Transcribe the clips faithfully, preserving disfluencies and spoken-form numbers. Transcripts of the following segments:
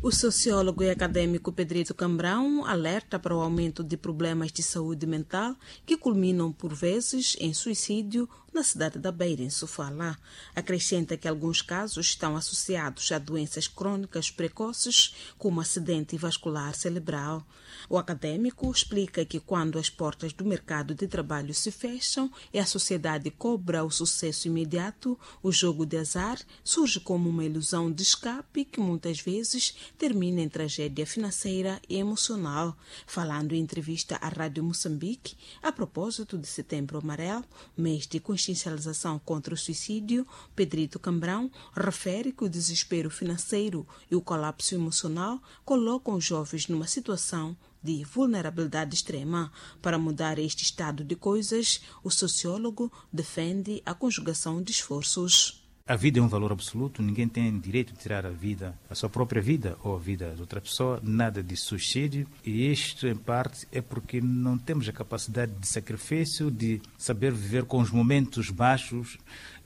O sociólogo e acadêmico Pedrito Cambrão alerta para o aumento de problemas de saúde mental que culminam por vezes em suicídio na cidade da Beira, em Sofala. Acrescenta que alguns casos estão associados a doenças crônicas precoces, como acidente vascular cerebral. O acadêmico explica que quando as portas do mercado de trabalho se fecham e a sociedade cobra o sucesso imediato, o jogo de azar surge como uma ilusão de escape que muitas vezes termina em tragédia financeira e emocional. Falando em entrevista à Rádio Moçambique, a propósito de Setembro Amarelo, mês de consciencialização contra o suicídio, Pedrito Cambrão refere que o desespero financeiro e o colapso emocional colocam os jovens numa situação de vulnerabilidade extrema. Para mudar este estado de coisas, o sociólogo defende a conjugação de esforços. A vida é um valor absoluto, ninguém tem direito de tirar a vida, a sua própria vida ou a vida de outra pessoa, nada de suicídio. E isto, em parte, é porque não temos a capacidade de sacrifício, de saber viver com os momentos baixos,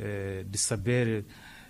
de saber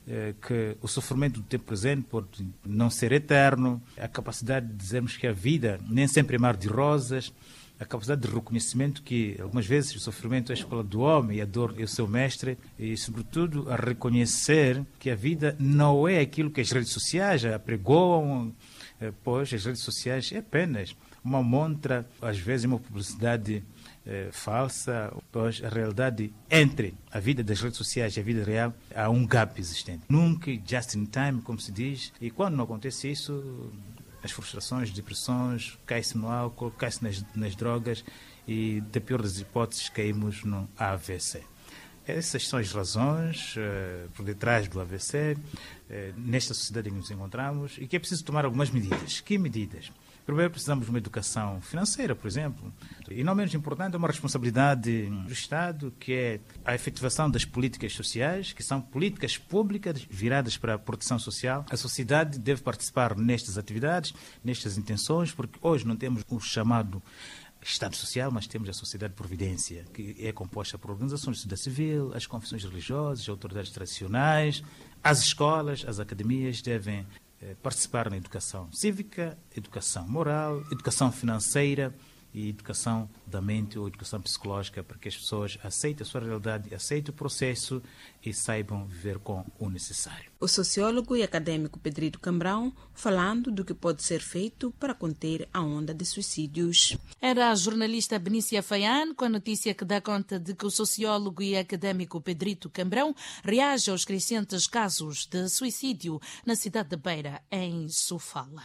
que o sofrimento do tempo presente pode não ser eterno, a capacidade de dizermos que a vida nem sempre é mar de rosas, a capacidade de reconhecimento que algumas vezes o sofrimento é a escola do homem e a dor é o seu mestre, e sobretudo a reconhecer que a vida não é aquilo que as redes sociais apregoam, pois as redes sociais é apenas uma montra, às vezes uma publicidade eh, falsa, pois a realidade entre a vida das redes sociais e a vida real há um gap existente. Nunca just in time, como se diz, e quando não acontece isso, as frustrações, depressões, cai-se no álcool, cai-se nas, nas drogas e, da pior das hipóteses, caímos no A V C. Essas são as razões uh, por detrás do A V C, uh, nesta sociedade em que nos encontramos, e que é preciso tomar algumas medidas. Que medidas? Primeiro, precisamos de uma educação financeira, por exemplo. E não menos importante, é uma responsabilidade do Estado, que é a efetivação das políticas sociais, que são políticas públicas viradas para a proteção social. A sociedade deve participar nestas atividades, nestas intenções, porque hoje não temos o chamado Estado Social, mas temos a Sociedade de Providência, que é composta por organizações de sociedade civil, as confissões religiosas, as autoridades tradicionais, as escolas, as academias devem participar na educação cívica, educação moral, educação financeira e educação da mente ou educação psicológica, para que as pessoas aceitem a sua realidade, aceitem o processo e saibam viver com o necessário. O sociólogo e acadêmico Pedrito Cambrão falando do que pode ser feito para conter a onda de suicídios. Era a jornalista Benícia Faian com a notícia que dá conta de que o sociólogo e acadêmico Pedrito Cambrão reage aos crescentes casos de suicídio na cidade de Beira, em Sofala.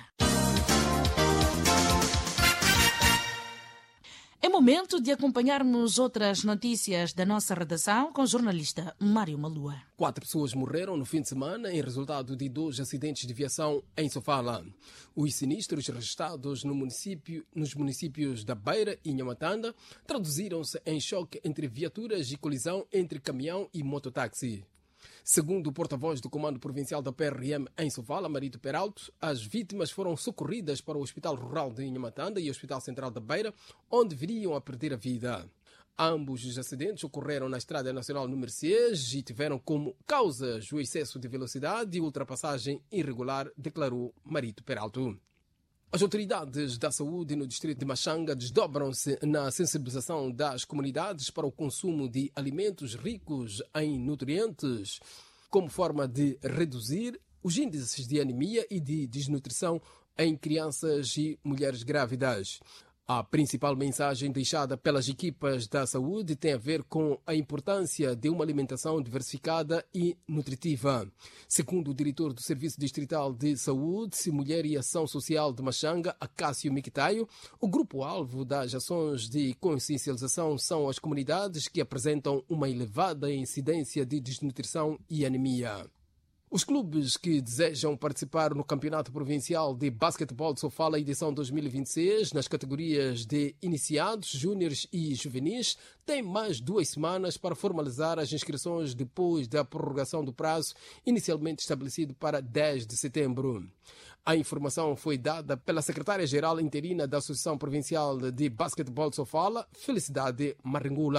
É momento de acompanharmos outras notícias da nossa redação com o jornalista Mário Malua. Quatro pessoas morreram no fim de semana em resultado de dois acidentes de viação em Sofala. Os sinistros registrados no município, nos municípios da Beira e Nhamatanda traduziram-se em choque entre viaturas e colisão entre caminhão e mototáxi. Segundo o porta-voz do Comando Provincial da P R M em Sofala, Marito Peralto, as vítimas foram socorridas para o Hospital Rural de Inhamatanda e o Hospital Central da Beira, onde viriam a perder a vida. Ambos os acidentes ocorreram na Estrada Nacional número seis e tiveram como causas o excesso de velocidade e ultrapassagem irregular, declarou Marito Peralto. As autoridades da saúde no distrito de Machanga desdobram-se na sensibilização das comunidades para o consumo de alimentos ricos em nutrientes, como forma de reduzir os índices de anemia e de desnutrição em crianças e mulheres grávidas. A principal mensagem deixada pelas equipas da saúde tem a ver com a importância de uma alimentação diversificada e nutritiva. Segundo o diretor do Serviço Distrital de Saúde, Mulher e Ação Social de Machanga, Acácio Miquitaio, o grupo-alvo das ações de consciencialização são as comunidades que apresentam uma elevada incidência de desnutrição e anemia. Os clubes que desejam participar no Campeonato Provincial de Basquetebol de Sofala, edição dois mil e vinte e seis, nas categorias de iniciados, júniores e juvenis, têm mais duas semanas para formalizar as inscrições depois da prorrogação do prazo inicialmente estabelecido para dez de setembro. A informação foi dada pela secretária-geral interina da Associação Provincial de Basquetebol de Sofala, Felicidade Maringula.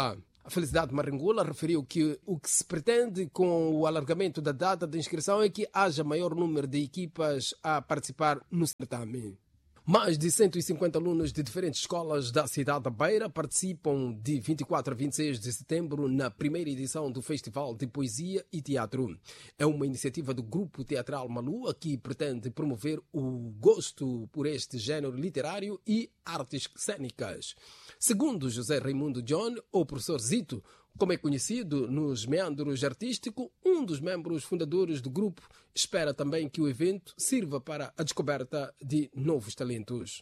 A Felicidade Maringula referiu que o que se pretende com o alargamento da data de inscrição é que haja maior número de equipas a participar no certame. Mais de cento e cinquenta alunos de diferentes escolas da cidade da Beira participam de vinte e quatro a vinte e seis de setembro na primeira edição do Festival de Poesia e Teatro. É uma iniciativa do Grupo Teatral Malua que pretende promover o gosto por este género literário e artes cênicas. Segundo José Raimundo John, ou professor Zito, como é conhecido nos meandros artísticos, um dos membros fundadores do grupo, espera também que o evento sirva para a descoberta de novos talentos.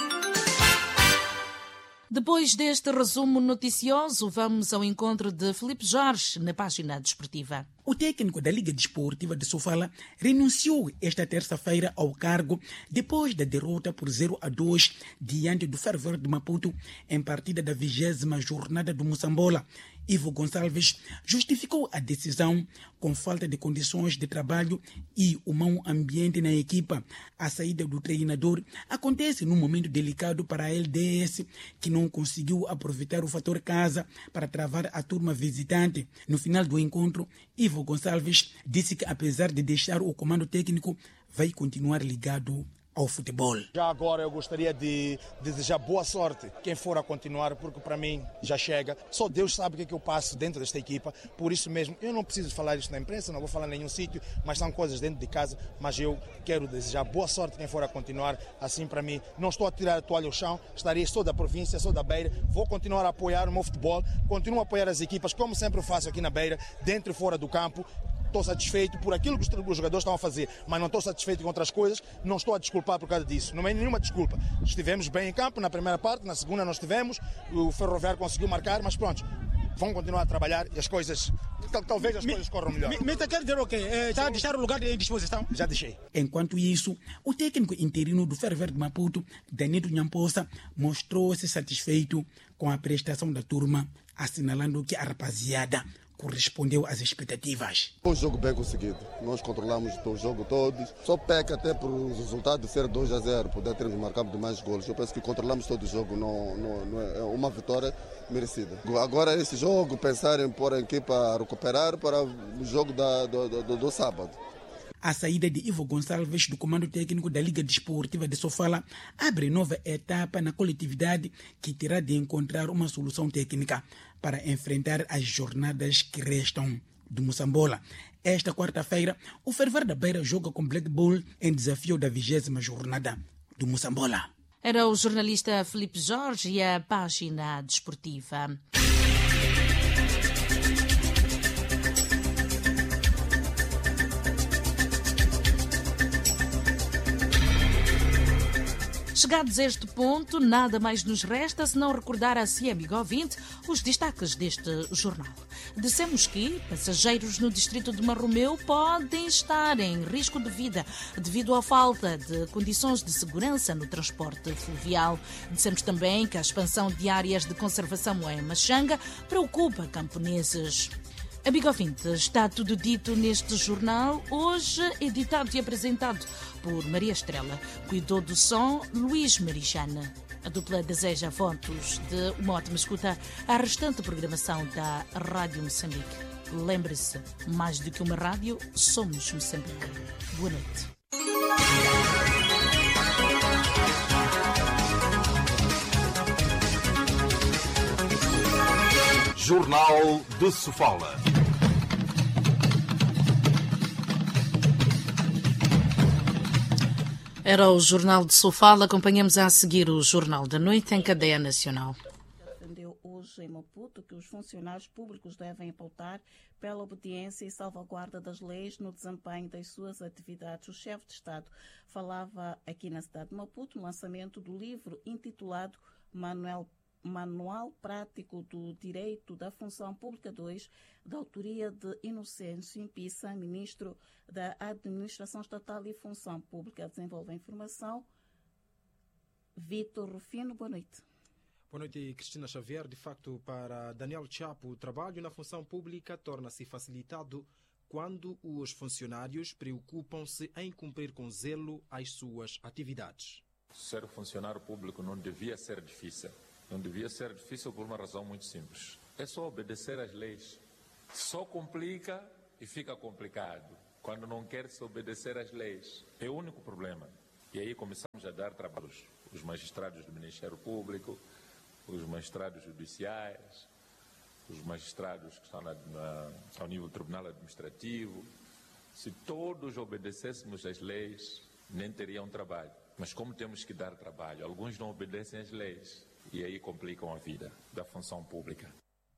Depois deste resumo noticioso, vamos ao encontro de Filipe Jorge na página desportiva. O técnico da Liga Desportiva de Sofala renunciou esta terça-feira ao cargo depois da derrota por zero a dois diante do Ferroviário de Maputo em partida da vigésima jornada do Moçambola. Ivo Gonçalves justificou a decisão com falta de condições de trabalho e o mau ambiente na equipa. A saída do treinador acontece num momento delicado para a L D S, que não conseguiu aproveitar o fator casa para travar a turma visitante. No final do encontro, Ivo Gonçalves disse que, apesar de deixar o comando técnico, vai continuar ligado ao futebol. Já agora eu gostaria de desejar boa sorte quem for a continuar, porque para mim já chega. Só Deus sabe o que é que eu passo dentro desta equipa, por isso mesmo eu não preciso falar isto na imprensa, não vou falar em nenhum sítio, mas são coisas dentro de casa, mas eu quero desejar boa sorte quem for a continuar. Assim, para mim, não estou a tirar a toalha ao chão, estarei, sou da província, sou da Beira, vou continuar a apoiar o meu futebol, continuo a apoiar as equipas, como sempre eu faço aqui na Beira, dentro e fora do campo. Estou satisfeito por aquilo que os jogadores estão a fazer, mas não estou satisfeito com outras coisas, não estou a desculpar por causa disso, não é nenhuma desculpa. Estivemos bem em campo na primeira parte, na segunda nós estivemos, o Ferroviário conseguiu marcar, mas pronto, vão continuar a trabalhar e as coisas, talvez as me, coisas corram melhor. Me quer dizer o quê? É, está a deixar o lugar em disposição? Já deixei. Enquanto isso, o técnico interino do Ferroviário de Maputo, Danilo Nhamposa, mostrou-se satisfeito com a prestação da turma, assinalando que a rapaziada correspondeu às expectativas. Foi um jogo bem conseguido. Nós controlamos o jogo todo. Só peca até por o resultado ser dois a zero, poder termos marcado de mais gols. Eu penso que controlamos todo o jogo. Não, não, não é uma vitória merecida. Agora esse jogo, pensar em pôr a equipa a recuperar para o jogo da, do, do, do sábado. A saída de Ivo Gonçalves do comando técnico da Liga Desportiva de Sofala abre nova etapa na coletividade que terá de encontrar uma solução técnica para enfrentar as jornadas que restam do Moçambola. Esta quarta-feira, o Ferroviário da Beira joga com Black Bull em desafio da vigésima jornada do Moçambola. Era o jornalista Filipe Jorge e a página desportiva. Chegados a este ponto, nada mais nos resta senão recordar a si, amigo ouvinte, os destaques deste jornal. Dissemos que passageiros no distrito de Marromeu podem estar em risco de vida devido à falta de condições de segurança no transporte fluvial. Dissemos também que a expansão de áreas de conservação em Machanga preocupa camponeses. Amigo ouvinte, está tudo dito neste jornal, hoje editado e apresentado por Maria Estrela. Cuidou do som Luís Marichana. A dupla deseja votos de uma ótima escuta à restante programação da Rádio Moçambique. Lembre-se, mais do que uma rádio, somos Moçambique. Boa noite. Jornal de Sofala. Era o Jornal de Sofala. Acompanhamos a seguir o Jornal da Noite em cadeia nacional. Defendeu hoje em Maputo que os funcionários públicos devem pautar pela obediência e salvaguarda das leis no desempenho das suas atividades. O chefe de Estado falava aqui na cidade de Maputo no lançamento do livro intitulado Manuel Manual Prático do Direito da Função Pública dois, da autoria de Inocêncio Impissa, ministro da Administração Estatal e Função Pública. Desenvolve a informação Vitor Rufino. Boa noite. Boa noite, Cristina Xavier. De facto, para Daniel Chapo, o trabalho na função pública torna-se facilitado quando os funcionários preocupam-se em cumprir com zelo as suas atividades. Ser funcionário público não devia ser difícil. Não devia ser difícil por uma razão muito simples. é só obedecer às leis. Só complica e fica complicado quando não quer se obedecer às leis. É o único problema. E aí começamos a dar trabalhos. Os magistrados do Ministério Público, os magistrados judiciais, os magistrados que estão na, na, ao nível do Tribunal Administrativo. Se todos obedecêssemos às leis, nem teriam trabalho. Mas como temos que dar trabalho, alguns não obedecem às leis e aí complicam a vida da função pública.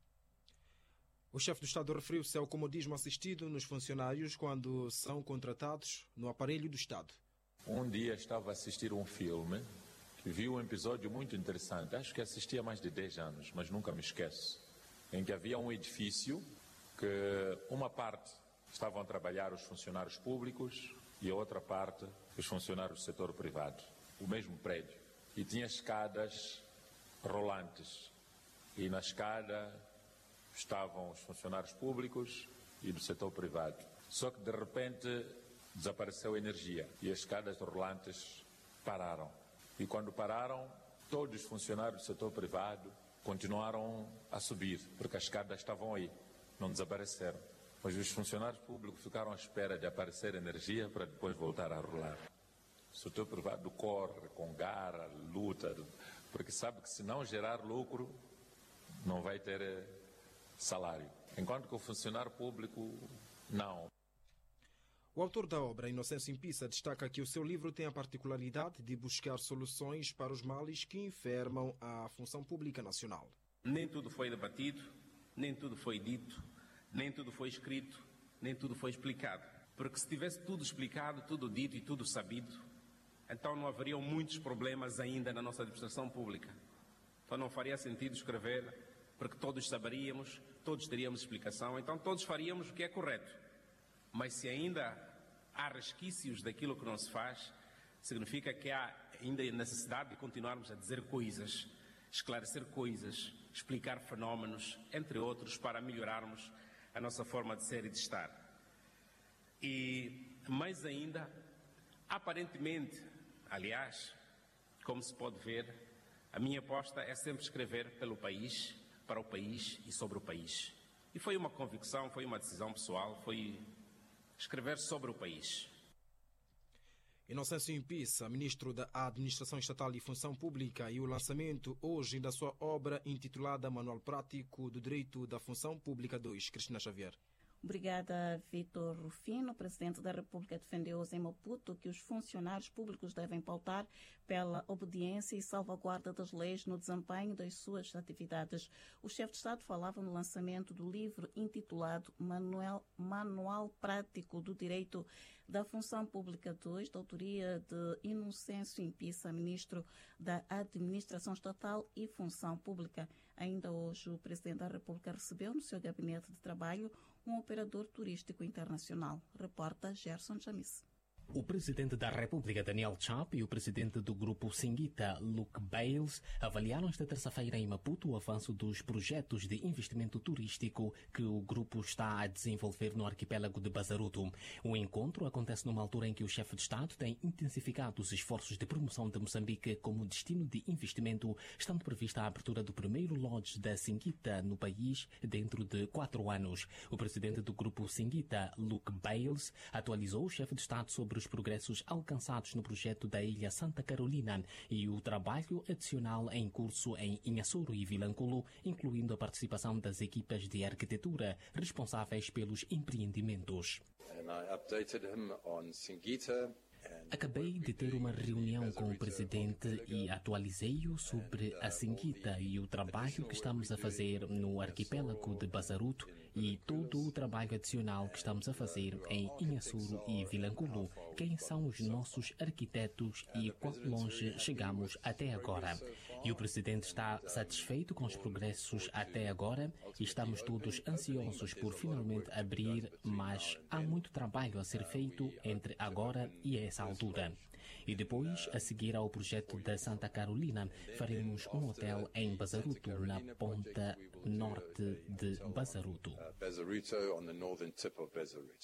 O chefe do Estado referiu-se ao comodismo assistido nos funcionários quando são contratados no aparelho do Estado. Um dia estava a assistir um filme que vi um episódio muito interessante. Acho que assisti há mais de dez anos, mas nunca me esqueço. Em que havia um edifício que uma parte estavam a trabalhar os funcionários públicos e a outra parte os funcionários do setor privado. O mesmo prédio. E tinha escadas rolantes. E na escada estavam os funcionários públicos e do setor privado. Só que de repente desapareceu a energia e as escadas rolantes pararam. E quando pararam, todos os funcionários do setor privado continuaram a subir, porque as escadas estavam aí, não desapareceram. Mas os funcionários públicos ficaram à espera de aparecer energia para depois voltar a rolar. O setor privado corre com garra, luta, porque sabe que se não gerar lucro, não vai ter salário. Enquanto que o funcionário público, não. O autor da obra, Inocêncio Impissa, destaca que o seu livro tem a particularidade de buscar soluções para os males que enfermam a função pública nacional. Nem tudo foi debatido, nem tudo foi dito, nem tudo foi escrito, nem tudo foi explicado. Porque se tivesse tudo explicado, tudo dito e tudo sabido, então não haveriam muitos problemas ainda na nossa administração pública. Então não faria sentido escrever, porque todos saberíamos, todos teríamos explicação, então todos faríamos o que é correto. Mas se ainda há resquícios daquilo que não se faz, significa que há ainda necessidade de continuarmos a dizer coisas, esclarecer coisas, explicar fenómenos, entre outros, para melhorarmos a nossa forma de ser e de estar. E, mais ainda, aparentemente, aliás, como se pode ver, a minha aposta é sempre escrever pelo país, para o país e sobre o país. E foi uma convicção, foi uma decisão pessoal, foi escrever sobre o país. Inocêncio Impissa, ministro da Administração Estatal e Função Pública, e o lançamento hoje da sua obra intitulada Manual Prático do Direito da Função Pública dois. Cristina Xavier. Obrigada, Vitor Rufino. O presidente da República defendeu em Maputo que os funcionários públicos devem pautar pela obediência e salvaguarda das leis no desempenho das suas atividades. O chefe de Estado falava no lançamento do livro intitulado Manual, Manual Prático do Direito da Função Pública dois, da autoria de Inocêncio Impissa, ministro da Administração Estatal e Função Pública. Ainda hoje, o presidente da República recebeu no seu gabinete de trabalho um operador turístico internacional. Reporta Gerson Jamis. O presidente da República, Daniel Chapo, e o presidente do grupo Singuita, Luke Bales, avaliaram esta terça-feira em Maputo o avanço dos projetos de investimento turístico que o grupo está a desenvolver no arquipélago de Bazaruto. O encontro acontece numa altura em que o chefe de Estado tem intensificado os esforços de promoção de Moçambique como destino de investimento, estando prevista a abertura do primeiro lodge da Singuita no país dentro de quatro anos. O presidente do grupo Singuita, Luke Bales, atualizou o chefe de Estado sobre os progressos alcançados no projeto da Ilha Santa Carolina e o trabalho adicional em curso em Inhassoro e Vilanculo, incluindo a participação das equipas de arquitetura responsáveis pelos empreendimentos. And I updated him on Singita. Acabei de ter uma reunião com o presidente e atualizei-o sobre a Singuita e o trabalho que estamos a fazer no arquipélago de Bazaruto e todo o trabalho adicional que estamos a fazer em Inhassoro e Vilanculo. Quem são os nossos arquitetos e quão longe chegamos até agora. E o presidente está satisfeito com os progressos até agora e estamos todos ansiosos por finalmente abrir, mas há muito trabalho a ser feito entre agora e essa altura. E depois, a seguir ao projeto da Santa Carolina, faremos um hotel em Bazaruto, na ponta norte de Bazaruto.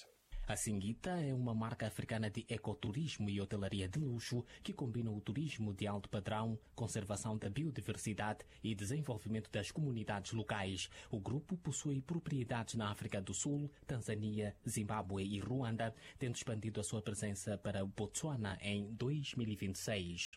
A Singuita é uma marca africana de ecoturismo e hotelaria de luxo que combina o turismo de alto padrão, conservação da biodiversidade e desenvolvimento das comunidades locais. O grupo possui propriedades na África do Sul, Tanzânia, Zimbábue e Ruanda, tendo expandido a sua presença para Botsuana em dois mil e vinte e seis.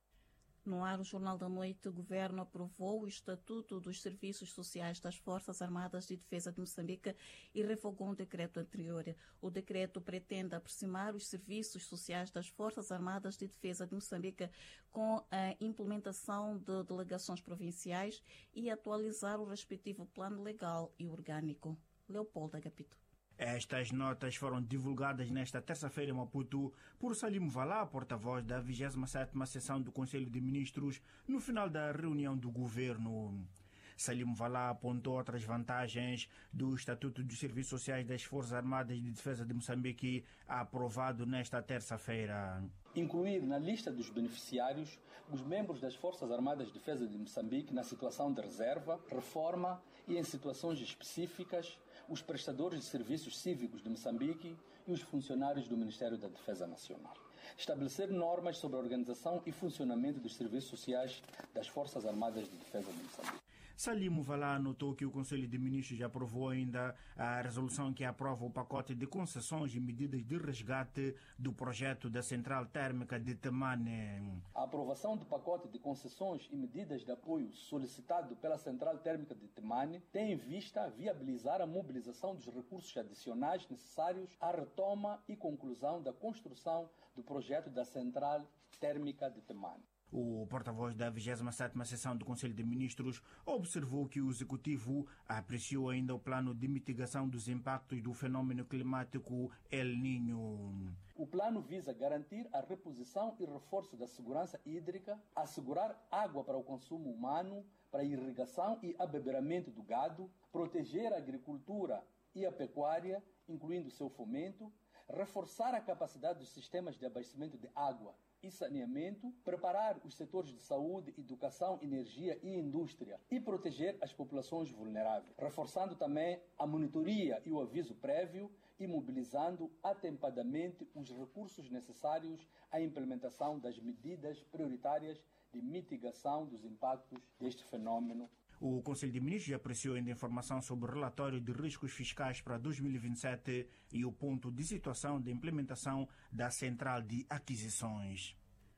No ar, o Jornal da Noite, o Governo aprovou o Estatuto dos Serviços Sociais das Forças Armadas de Defesa de Moçambique e revogou um decreto anterior. O decreto pretende aproximar os serviços sociais das Forças Armadas de Defesa de Moçambique com a implementação de delegações provinciais e atualizar o respectivo plano legal e orgânico. Leopoldo Agapito. Estas notas foram divulgadas nesta terça-feira em Maputo por Salim Valá, porta-voz da vigésima sétima sessão do Conselho de Ministros, no final da reunião do governo. Salim Valá apontou outras vantagens do Estatuto dos Serviços Sociais das Forças Armadas de Defesa de Moçambique, aprovado nesta terça-feira. Incluir na lista dos beneficiários os membros das Forças Armadas de Defesa de Moçambique na situação de reserva, reforma e em situações específicas, os prestadores de serviços cívicos de Moçambique e os funcionários do Ministério da Defesa Nacional. Estabelecer normas sobre a organização e funcionamento dos serviços sociais das Forças Armadas de Defesa de Moçambique. Salim Valá anotou que o Conselho de Ministros aprovou ainda a resolução que aprova o pacote de concessões e medidas de resgate do projeto da Central Térmica de Temane. A aprovação do pacote de concessões e medidas de apoio solicitado pela Central Térmica de Temane tem em vista viabilizar a mobilização dos recursos adicionais necessários à retoma e conclusão da construção do projeto da Central Térmica de Temane. O porta-voz da vigésima sétima sessão do Conselho de Ministros observou que o Executivo apreciou ainda o plano de mitigação dos impactos do fenômeno climático El Niño. O plano visa garantir a reposição e reforço da segurança hídrica, assegurar água para o consumo humano, para a irrigação e abeberamento do gado, proteger a agricultura e a pecuária, incluindo seu fomento, reforçar a capacidade dos sistemas de abastecimento de água e saneamento, preparar os setores de saúde, educação, energia e indústria e proteger as populações vulneráveis, reforçando também a monitoria e o aviso prévio e mobilizando atempadamente os recursos necessários à implementação das medidas prioritárias de mitigação dos impactos deste fenômeno. O Conselho de Ministros apreciou ainda informação sobre o relatório de riscos fiscais para dois mil e vinte e sete e o ponto de situação de implementação da Central de Aquisições.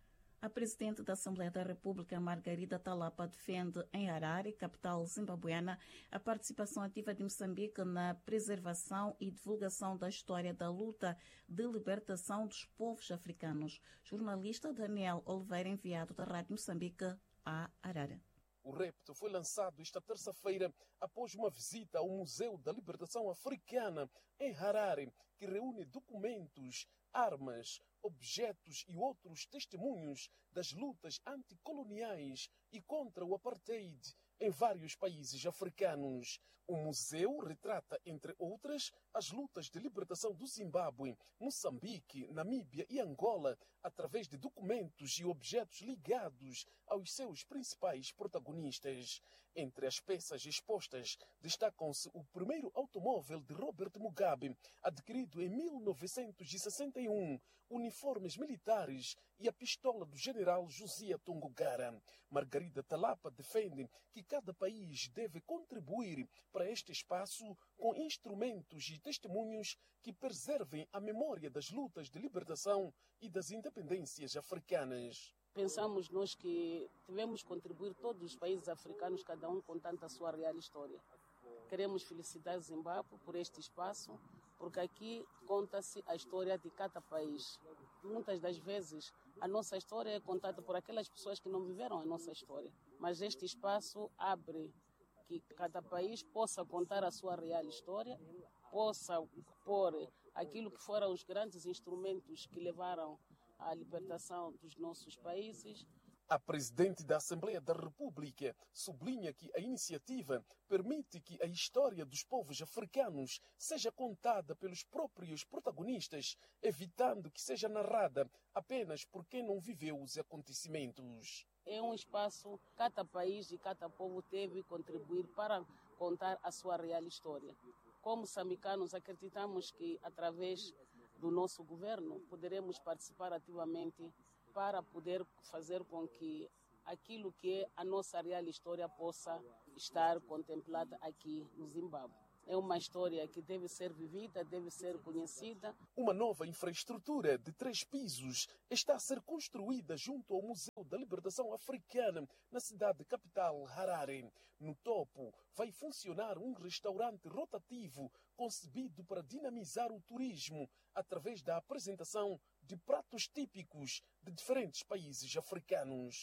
A Presidente da Assembleia da República, Margarida Talapa, defende em Harare, capital zimbabuena, a participação ativa de Moçambique na preservação e divulgação da história da luta de libertação dos povos africanos. Jornalista Daniel Oliveira, enviado da Rádio Moçambique a Harare. O repto foi lançado esta terça-feira após uma visita ao Museu da Libertação Africana em Harare, que reúne documentos, armas, objetos e outros testemunhos das lutas anticoloniais e contra o apartheid em vários países africanos. O museu retrata, entre outras, as lutas de libertação do Zimbábue, Moçambique, Namíbia e Angola, através de documentos e objetos ligados aos seus principais protagonistas. Entre as peças expostas, destacam-se o primeiro automóvel de Robert Mugabe, adquirido em mil novecentos e sessenta e um, uniformes militares e a pistola do general Josiah Tongogara. Margarida Talapa defende que cada país deve contribuir para este espaço com instrumentos e testemunhos que preservem a memória das lutas de libertação e das independências africanas. Pensamos nós que devemos contribuir todos os países africanos, cada um contando a sua real história. Queremos felicitar o Zimbábue por este espaço, porque aqui conta-se a história de cada país. Muitas das vezes a nossa história é contada por aquelas pessoas que não viveram a nossa história, mas este espaço abre que cada país possa contar a sua real história, possa pôr aquilo que foram os grandes instrumentos que levaram à libertação dos nossos países. A Presidente da Assembleia da República sublinha que a iniciativa permite que a história dos povos africanos seja contada pelos próprios protagonistas, evitando que seja narrada apenas por quem não viveu os acontecimentos. É um espaço que cada país e cada povo deve contribuir para contar a sua real história. como moçambicanos, acreditamos que através do nosso governo poderemos participar ativamente para poder fazer com que aquilo que é a nossa real história possa estar contemplada aqui no Zimbábue. É uma história que deve ser vivida, deve ser conhecida. Uma nova infraestrutura de três pisos está a ser construída junto ao Museu da Libertação Africana, na cidade capital Harare. No topo vai funcionar um restaurante rotativo concebido para dinamizar o turismo através da apresentação de pratos típicos de diferentes países africanos.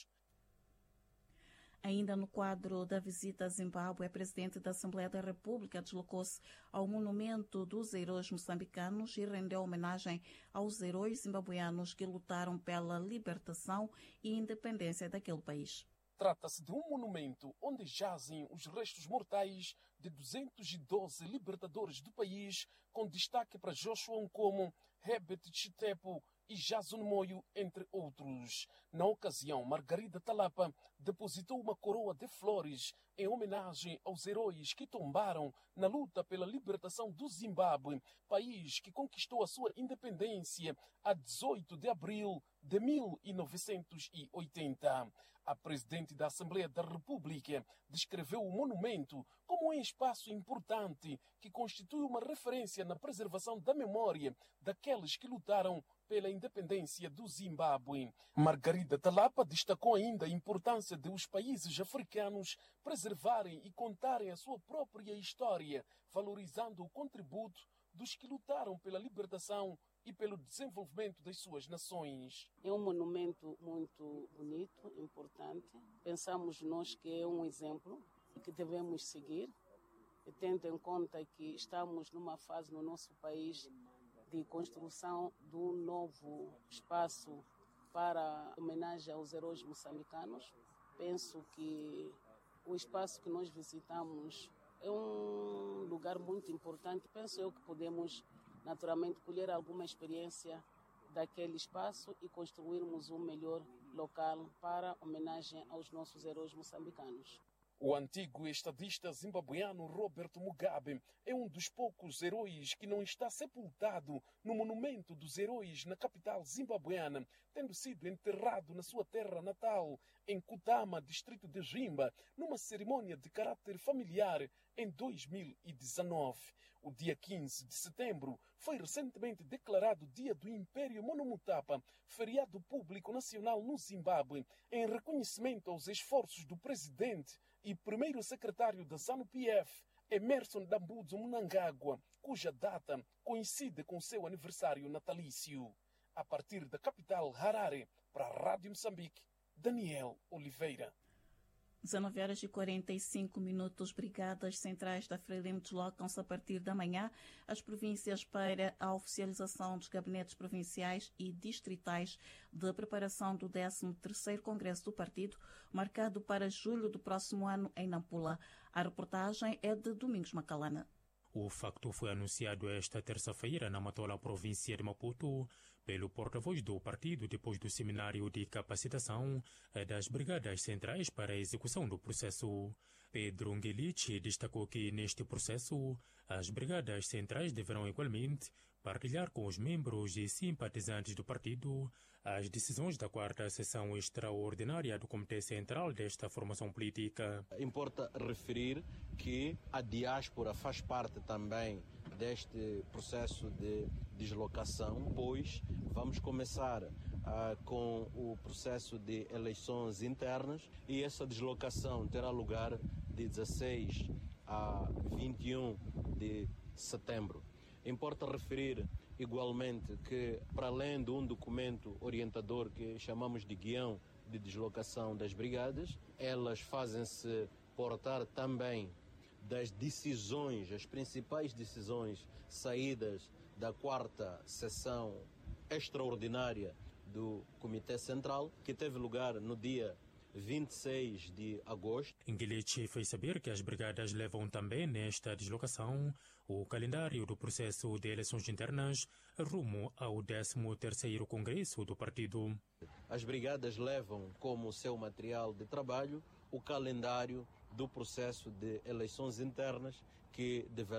Ainda no quadro da visita a Zimbábue, a presidente da Assembleia da República deslocou-se ao monumento dos heróis moçambicanos e rendeu homenagem aos heróis zimbabueanos que lutaram pela libertação e independência daquele país. Trata-se de um monumento onde jazem os restos mortais de duzentos e doze libertadores do país, com destaque para Joshua Nkomo, Herbert Chitepo e Jason Moyo, entre outros. Na ocasião, Margarida Talapa depositou uma coroa de flores em homenagem aos heróis que tombaram na luta pela libertação do Zimbábue, país que conquistou a sua independência a dezoito de abril de mil novecentos e oitenta. A presidente da Assembleia da República descreveu o monumento como um espaço importante que constitui uma referência na preservação da memória daqueles que lutaram pela independência do Zimbábue. Margarida Talapa destacou ainda a importância de os países africanos preservarem e contarem a sua própria história, valorizando o contributo dos que lutaram pela libertação e pelo desenvolvimento das suas nações. É um monumento muito bonito, importante. Pensamos nós que é um exemplo que devemos seguir, tendo em conta que estamos numa fase no nosso país de construção de um novo espaço para homenagem aos heróis moçambicanos. Penso que o espaço que nós visitamos é um lugar muito importante. Penso eu que podemos naturalmente colher alguma experiência daquele espaço e construirmos um melhor local para homenagem aos nossos heróis moçambicanos. O antigo estadista zimbabueano Roberto Mugabe é um dos poucos heróis que não está sepultado no monumento dos heróis na capital zimbabueana, tendo sido enterrado na sua terra natal, em Kutama, distrito de Rimba, numa cerimônia de caráter familiar em dois mil e dezenove. O dia quinze de setembro foi recentemente declarado Dia do Império Monomotapa, feriado público nacional no Zimbábue, em reconhecimento aos esforços do presidente e primeiro secretário da ZANU-P F, Emerson Dambudzo Mnangagwa, cuja data coincide com seu aniversário natalício. A partir da capital Harare, para a Rádio Moçambique, Daniel Oliveira. dezenove horas e quarenta e cinco minutos. Brigadas centrais da Frelimo deslocam-se a partir da manhã às províncias para a oficialização dos gabinetes provinciais e distritais de preparação do décimo terceiro Congresso do Partido, marcado para julho do próximo ano em Nampula. A reportagem é de Domingos Macalana. O facto foi anunciado esta terça-feira na Matola, província de Maputo, pelo porta-voz do partido depois do seminário de capacitação das Brigadas Centrais para a execução do processo. Pedro Nguelich destacou que neste processo as Brigadas Centrais deverão igualmente partilhar com os membros e simpatizantes do partido as decisões da quarta sessão extraordinária do Comitê Central desta formação política. Importa referir que a diáspora faz parte também deste processo de deslocação, pois vamos começar ah, com o processo de eleições internas e essa deslocação terá lugar de dezesseis a vinte e um de setembro. Importa referir igualmente que, para além de um documento orientador que chamamos de guião de deslocação das brigadas, elas fazem-se portar também das decisões, as principais decisões saídas da quarta sessão extraordinária do Comitê Central, que teve lugar no dia vinte e seis de agosto. Nguelich fez saber que as brigadas levam também nesta deslocação o calendário do processo de eleições internas rumo ao décimo terceiro Congresso do partido. As brigadas levam como seu material de trabalho o calendário do processo de eleições internas que deverá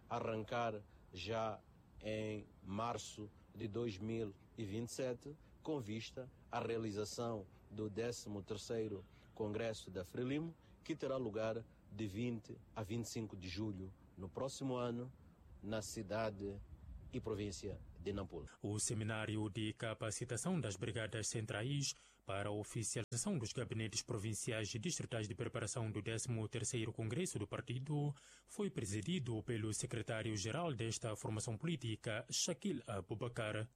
arrancar já em março de dois mil e vinte e sete, com vista à realização do décimo terceiro Congresso da Frelimo, que terá lugar de vinte a vinte e cinco de julho no próximo ano, na cidade e província de Nampula. O Seminário de Capacitação das Brigadas Centrais para a oficialização dos gabinetes provinciais e distritais de preparação do décimo terceiro Congresso do Partido foi presidido pelo secretário-geral desta formação política, Shakil Abubakar.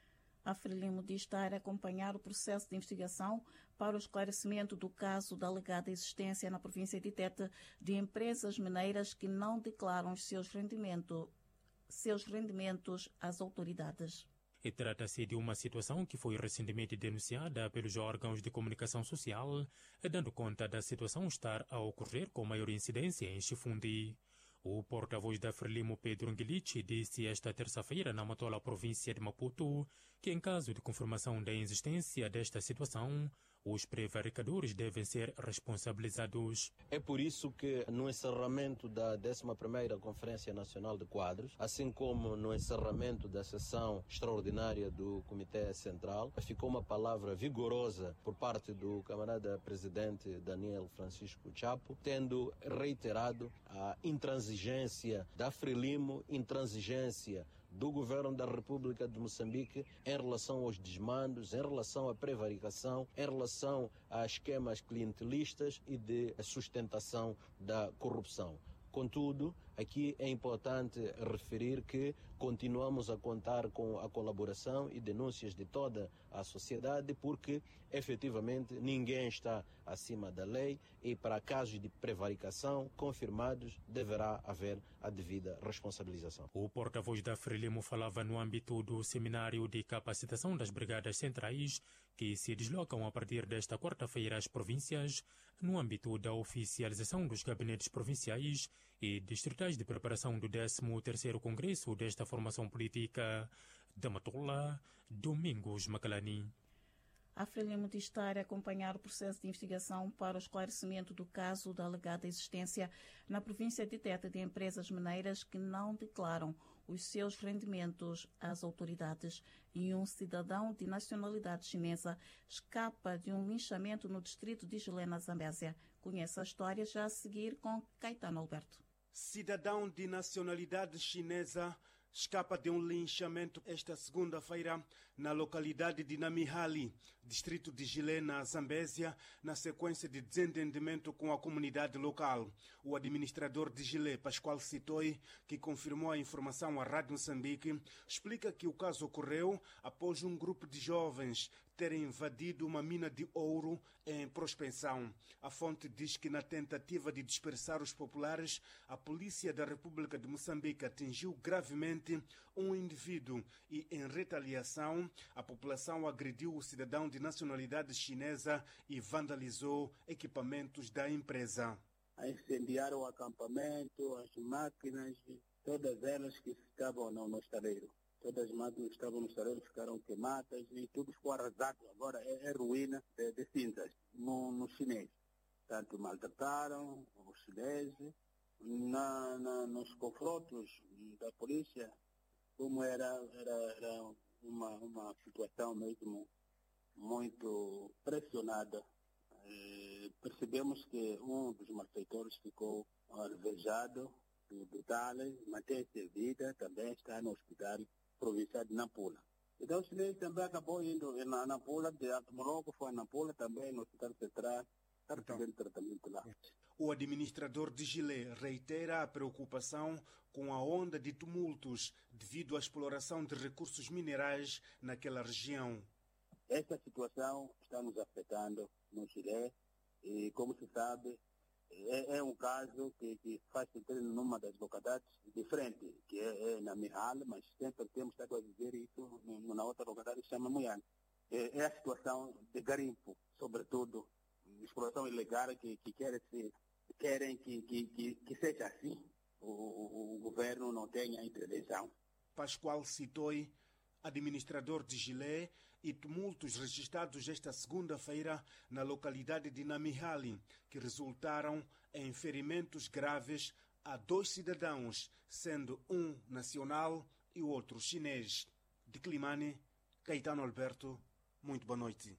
A Frelimo diz estar a acompanhar o processo de investigação para o esclarecimento do caso da alegada existência na província de Tete de empresas mineiras que não declaram os seus, rendimento, seus rendimentos às autoridades. E trata-se de uma situação que foi recentemente denunciada pelos órgãos de comunicação social, dando conta da situação estar a ocorrer com maior incidência em Chifundi. O porta-voz da Frelimo, Pedro Nguilichi, disse esta terça-feira na Matola, província de Maputo, que em caso de confirmação da existência desta situação, os prevaricadores devem ser responsabilizados. É por isso que no encerramento da décima primeira Conferência Nacional de Quadros, assim como no encerramento da sessão extraordinária do Comitê Central, ficou uma palavra vigorosa por parte do camarada presidente Daniel Francisco Chapo, tendo reiterado a intransigência da Frelimo, intransigência do governo da República de Moçambique em relação aos desmandos, em relação à prevaricação, em relação a esquemas clientelistas e de sustentação da corrupção. Contudo, aqui é importante referir que continuamos a contar com a colaboração e denúncias de toda a sociedade, porque efetivamente ninguém está acima da lei e para casos de prevaricação confirmados deverá haver a devida responsabilização. O porta-voz da Frelimo falava no âmbito do Seminário de Capacitação das Brigadas Centrais, que se deslocam a partir desta quarta-feira às províncias, no âmbito da oficialização dos gabinetes provinciais e distritais de preparação do décimo terceiro Congresso desta formação política. Da Matola, Domingos Macalani. A Frelimo diz estar a acompanhar o processo de investigação para o esclarecimento do caso da alegada existência na província de Tete de empresas mineiras que não declaram os seus rendimentos às autoridades, e um cidadão de nacionalidade chinesa escapa de um linchamento no distrito de Gilé, na Zambésia. Conhece a história já a seguir com Caetano Alberto. Cidadão de nacionalidade chinesa escapa de um linchamento esta segunda-feira na localidade de Namihali, distrito de Gilé, na Zambésia, na sequência de desentendimento com a comunidade local. O administrador de Gilé, Pascoal Citoi, que confirmou a informação à Rádio Moçambique, explica que o caso ocorreu após um grupo de jovens terem invadido uma mina de ouro em prospecção. A fonte diz que na tentativa de dispersar os populares, a polícia da República de Moçambique atingiu gravemente um indivíduo e, em retaliação, a população agrediu o cidadão de nacionalidade chinesa e vandalizou equipamentos da empresa. A incendiar o acampamento, as máquinas, todas elas que estavam no, no estaleiro. Todas as máquinas que estavam no estaleiro ficaram queimadas e tudo ficou arrasado. Agora é, é ruína de, de cinzas no, no chinês. Tanto maltrataram os chineses. Na, na, nos confrontos da polícia, como era, era, era uma, uma situação mesmo muito pressionada, eh, percebemos que um dos malfeitores ficou alvejado do detalhe, mantém-se vida, também está no hospital provincial de Nampula. Então o chinês também acabou indo na Nampula, de Alto foi a Nampula, também no hospital central, está recebendo tratamento lá. O administrador de Gilé reitera a preocupação com a onda de tumultos devido à exploração de recursos minerais naquela região. Esta situação está nos afetando no Gilé e, como se sabe, é, é um caso que, que faz sentido numa das localidades diferentes, que é, é na Mihal, mas sempre temos que dizer isso na outra localidade que se chama Muiane. É, é a situação de garimpo, sobretudo, exploração ilegal que, que querem, se, querem que, que, que, que seja assim. O, o, o governo não tenha intervenção. Pascoal Citoi, administrador de Gilé, e tumultos registrados esta segunda-feira na localidade de Namihali, que resultaram em ferimentos graves a dois cidadãos, sendo um nacional e o outro chinês. De Climane, Caetano Alberto, muito boa noite.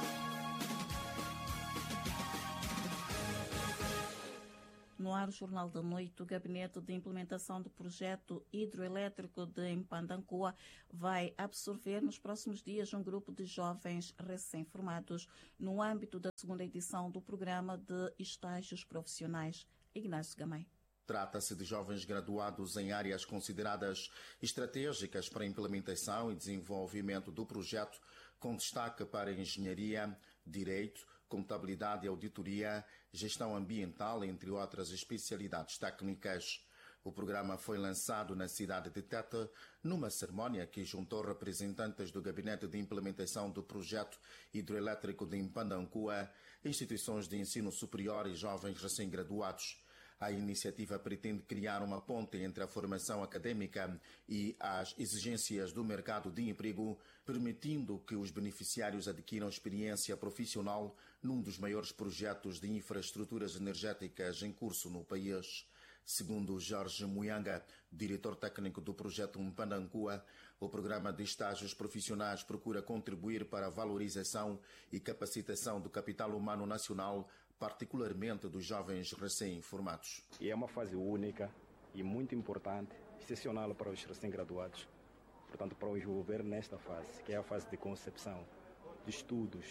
No ar, o Jornal da Noite, o Gabinete de Implementação do Projeto Hidroelétrico de Mpandancoa vai absorver nos próximos dias um grupo de jovens recém-formados no âmbito da segunda edição do Programa de Estágios Profissionais. Ignácio Gamay. Trata-se de jovens graduados em áreas consideradas estratégicas para a implementação e desenvolvimento do projeto, com destaque para engenharia, direito, contabilidade e auditoria, gestão ambiental, entre outras especialidades técnicas. O programa foi lançado na cidade de Tete, numa cerimónia que juntou representantes do Gabinete de Implementação do Projeto Hidroelétrico de Mpandancoa, instituições de ensino superior e jovens recém-graduados. A iniciativa pretende criar uma ponte entre a formação acadêmica e as exigências do mercado de emprego, permitindo que os beneficiários adquiram experiência profissional num dos maiores projetos de infraestruturas energéticas em curso no país. Segundo Jorge Muyanga, diretor técnico do projeto Mpandancoa, o programa de estágios profissionais procura contribuir para a valorização e capacitação do capital humano nacional, particularmente dos jovens recém-formados. E é uma fase única e muito importante, excepcional para os recém-graduados, portanto, para os envolver nesta fase, que é a fase de concepção, de estudos.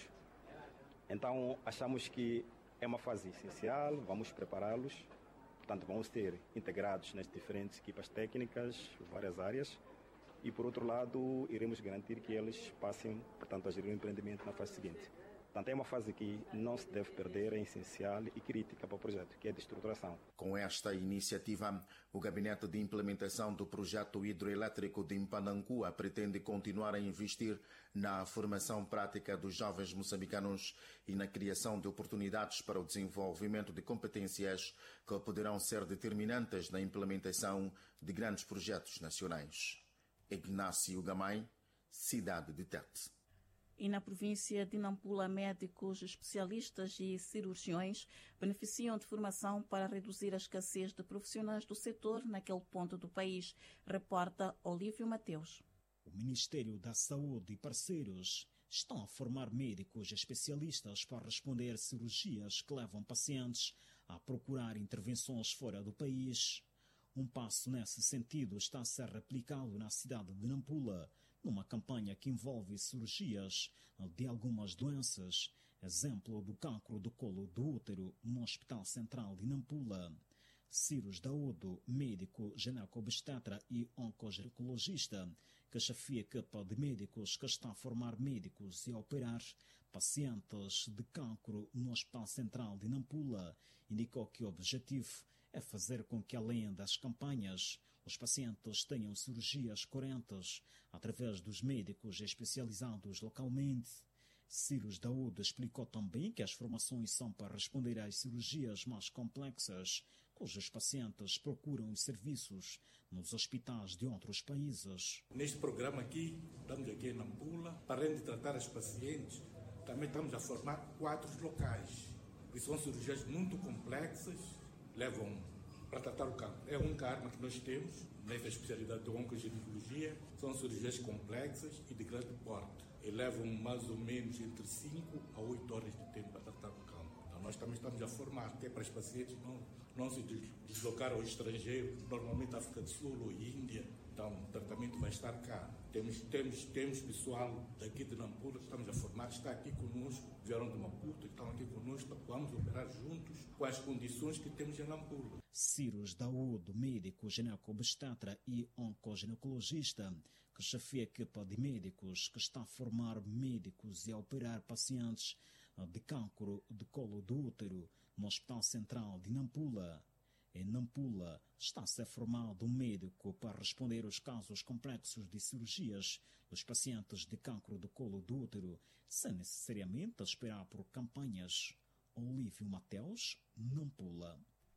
Então, achamos que é uma fase essencial, vamos prepará-los, portanto, vamos ter integrados nas diferentes equipas técnicas, várias áreas, e, por outro lado, iremos garantir que eles passem, portanto, a gerir o empreendimento na fase seguinte. Portanto, é uma fase que não se deve perder, é essencial e crítica para o projeto, que é de estruturação. Com esta iniciativa, o Gabinete de Implementação do Projeto Hidroelétrico de Mpandancoa pretende continuar a investir na formação prática dos jovens moçambicanos e na criação de oportunidades para o desenvolvimento de competências que poderão ser determinantes na implementação de grandes projetos nacionais. Ignácio Gamay, cidade de Tete. E na província de Nampula, médicos, especialistas e cirurgiões beneficiam de formação para reduzir a escassez de profissionais do setor naquele ponto do país, reporta Olívio Mateus. O Ministério da Saúde e parceiros estão a formar médicos especialistas para responder a cirurgias que levam pacientes a procurar intervenções fora do país. Um passo nesse sentido está a ser replicado na cidade de Nampula, numa campanha que envolve cirurgias de algumas doenças, exemplo do cancro do colo do útero no Hospital Central de Nampula. Cyrus Daodo, médico gineco-obstetra e oncoginecologista, que chefia a equipa de médicos que está a formar médicos e a operar pacientes de cancro no Hospital Central de Nampula, indicou que o objetivo é fazer com que, além das campanhas, os pacientes tenham cirurgias coerentes através dos médicos especializados localmente. Cyrus Daoud explicou também que as formações são para responder às cirurgias mais complexas, cujos pacientes procuram os serviços nos hospitais de outros países. Neste programa aqui, estamos aqui em Nampula, para além de tratar as pacientes, também estamos a formar quadros locais, que são cirurgias muito complexas, levam para tratar o cancro. É a única arma que nós temos nessa especialidade de oncoginecologia. São cirurgias complexas e de grande porte. E levam mais ou menos entre cinco a oito horas de tempo para tratar o cancro. Então nós também estamos a formar, que é para os pacientes não, não se deslocar ao estrangeiro, normalmente África do Sul ou Índia. Então o tratamento vai estar cá. Temos, temos, temos pessoal daqui de Nampula que estamos a formar, está aqui conosco, vieram de Maputo, estão aqui conosco, vamos operar juntos com as condições que temos em Nampula. Cyrus Daoud, médico gineco-obstetra e oncoginecologista, que chefia a equipa de médicos que está a formar médicos e a operar pacientes de cancro de colo do útero no Hospital Central de Nampula. Em Nampula está a ser formado um médico para responder aos casos complexos de cirurgias dos pacientes de cancro do colo do útero, sem necessariamente esperar por campanhas. Olívio Mateus, Nampula.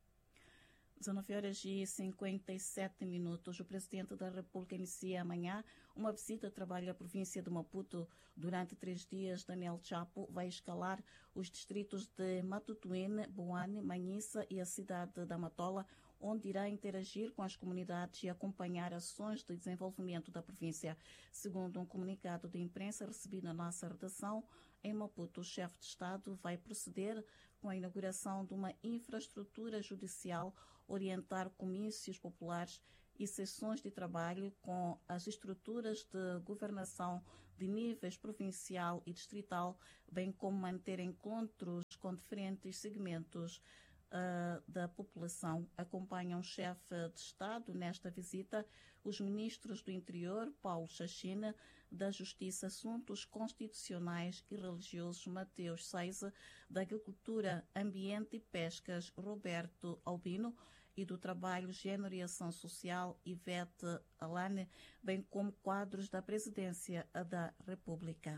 dezenove horas e cinquenta e sete minutos. O Presidente da República inicia amanhã uma visita de trabalho à província de Maputo. Durante três dias, Daniel Chapo vai escalar os distritos de Matutuene, Boane, Manhissa e a cidade da Matola, onde irá interagir com as comunidades e acompanhar ações de desenvolvimento da província. Segundo um comunicado de imprensa recebido na nossa redação, em Maputo, o chefe de Estado vai proceder com a inauguração de uma infraestrutura judicial, orientar comícios populares e sessões de trabalho com as estruturas de governação de níveis provincial e distrital, bem como manter encontros com diferentes segmentos uh, da população. Acompanham o chefe de Estado nesta visita os ministros do Interior, Paulo Chachina, da Justiça, Assuntos Constitucionais e Religiosos, Mateus Saiza, da Agricultura, Ambiente e Pescas, Roberto Albino, e do Trabalho, Gênero e Ação Social, Ivete Alane, bem como quadros da Presidência da República.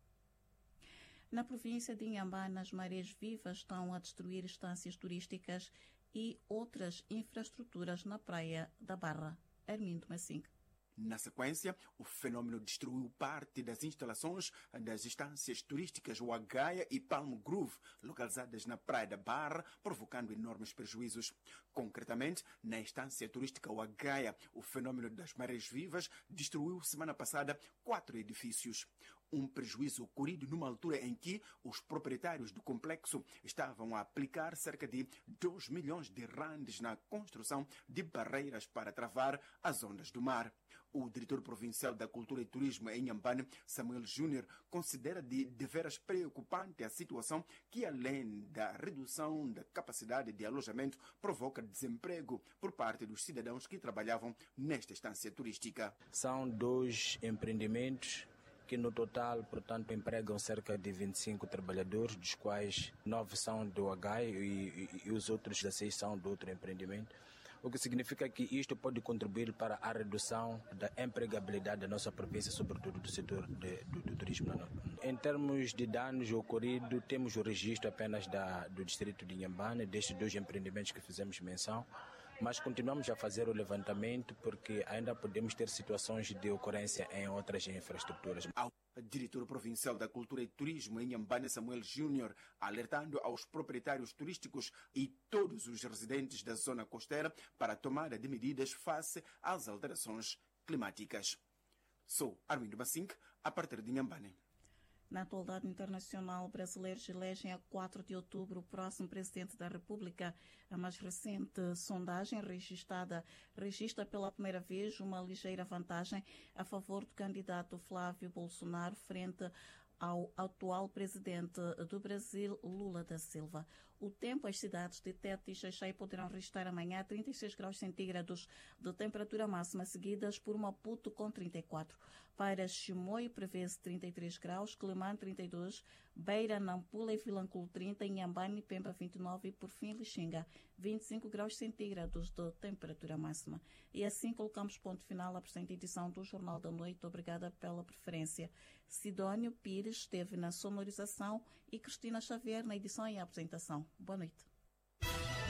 Na província de Inhambane, as marés vivas estão a destruir estâncias turísticas e outras infraestruturas na praia da Barra. Armindo Massing. Na sequência, o fenômeno destruiu parte das instalações das estâncias turísticas Wagaia e Palm Grove, localizadas na Praia da Barra, provocando enormes prejuízos. Concretamente, na estância turística Wagaia, o fenômeno das marés vivas destruiu semana passada quatro edifícios. Um prejuízo ocorrido numa altura em que os proprietários do complexo estavam a aplicar cerca de dois milhões de randes na construção de barreiras para travar as ondas do mar. O diretor provincial da Cultura e Turismo em Inhambane, Samuel Júnior, considera de deveras preocupante a situação que, além da redução da capacidade de alojamento, provoca desemprego por parte dos cidadãos que trabalhavam nesta estância turística. São dois empreendimentos que no total, portanto, empregam cerca de vinte e cinco trabalhadores, dos quais nove são do H I e, e, e os outros dezesseis são de outro empreendimento. O que significa que isto pode contribuir para a redução da empregabilidade da nossa província, sobretudo do setor de, do, do turismo. Em termos de danos ocorridos, temos o registro apenas da, do distrito de Inhambane, destes dois empreendimentos que fizemos menção, mas continuamos a fazer o levantamento porque ainda podemos ter situações de ocorrência em outras infraestruturas. Ao diretor provincial da Cultura e Turismo em Inhambane, Samuel Júnior, alertando aos proprietários turísticos e todos os residentes da zona costeira para a tomada de medidas face às alterações climáticas. Sou Armindo Massing, a partir de Inhambane. Na atualidade internacional, brasileiros elegem a quatro de outubro o próximo presidente da República. A mais recente sondagem registrada registra pela primeira vez uma ligeira vantagem a favor do candidato Flávio Bolsonaro frente ao atual presidente do Brasil, Lula da Silva. O tempo, as cidades de Tete e Xaixai poderão registrar amanhã trinta e seis graus centígrados de temperatura máxima, seguidas por Maputo com trinta e quatro. Para Chimoio prevê-se trinta e três graus, Quelimane trinta e dois, Beira, Nampula e Vilanculo trinta, Inhambane e Pemba vinte e nove e por fim Lixinga vinte e cinco graus centígrados de temperatura máxima. E assim colocamos ponto final à presente edição do Jornal da Noite. Obrigada pela preferência. Sidónio Pires esteve na sonorização e Cristina Xavier na edição e apresentação. Boa noite.